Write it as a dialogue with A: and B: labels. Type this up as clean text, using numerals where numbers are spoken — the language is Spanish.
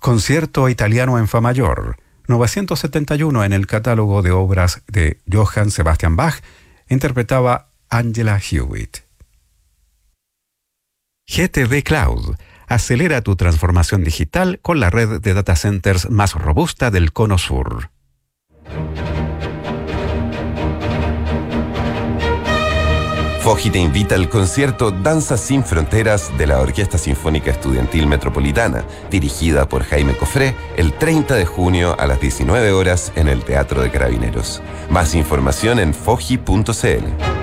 A: Concierto italiano en fa mayor, 971 en el catálogo de obras de Johann Sebastian Bach, interpretaba Angela Hewitt. GTD Cloud. Acelera tu transformación digital con la red de data centers más robusta del Cono Sur.
B: Foji te invita al concierto Danzas sin Fronteras de la Orquesta Sinfónica Estudiantil Metropolitana, dirigida por Jaime Cofré, el 30 de junio a las 19 horas en el Teatro de Carabineros. Más información en foji.cl.